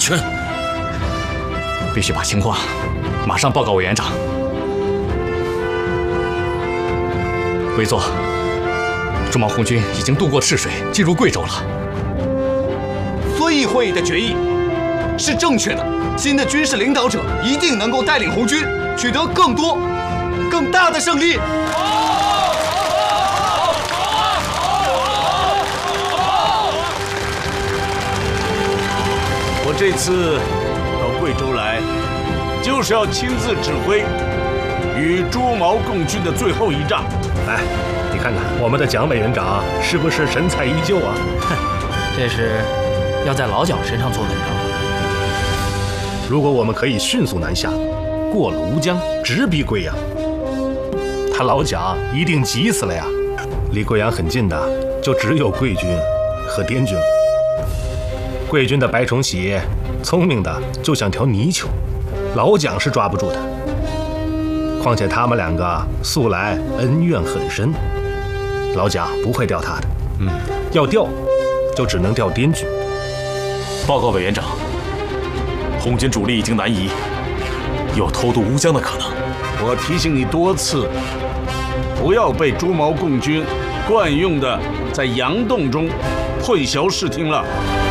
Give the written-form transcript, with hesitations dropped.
权，必须把情况马上报告委员长。委座，朱毛红军已经渡过赤水，进入贵州了。 遵义会议的决议是正确的，新的军事领导者一定能够带领红军取得更多、更大的胜利。 我这次到贵州来，就是要亲自指挥与朱毛共军的最后一仗。 哎，你看看我们的蒋委员长是不是神采依旧啊？ 哼，这是要在老蒋身上做文章。 如果我们可以迅速南下，过了吴江，直逼贵阳，他老蒋一定急死了呀！离贵阳很近的就只有贵军和滇军了。贵军的白崇禧聪明的就像条泥鳅，老蒋是抓不住的。况且他们两个素来恩怨很深，老蒋不会调他的。要调就只能调滇军。 报告委员长，红军主力已经南移，有偷渡吴江的可能。 我提醒你多次，不要被朱毛共军惯用的在杨洞中混淆视听了。